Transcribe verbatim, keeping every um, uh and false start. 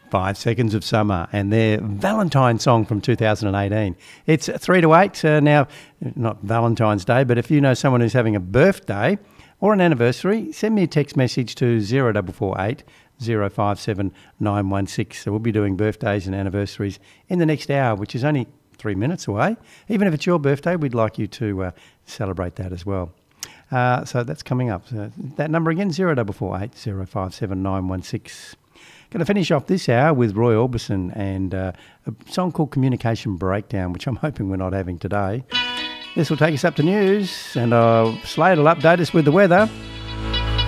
Five Seconds of Summer and their Valentine song from two thousand eighteen. It's three to eight uh, now, not Valentine's Day, but if you know someone who's having a birthday or an anniversary, send me a text message to zero four four eight, zero five seven nine one six. So we'll be doing birthdays and anniversaries in the next hour, which is only three minutes away. Even if it's your birthday, we'd like you to uh, celebrate that as well. Uh, so that's coming up. So that number again, zero four four eight, zero five seven nine one six. Going to finish off this hour with Roy Orbison and uh, a song called Communication Breakdown, which I'm hoping we're not having today. This will take us up to news, and uh, Slade will update us with the weather.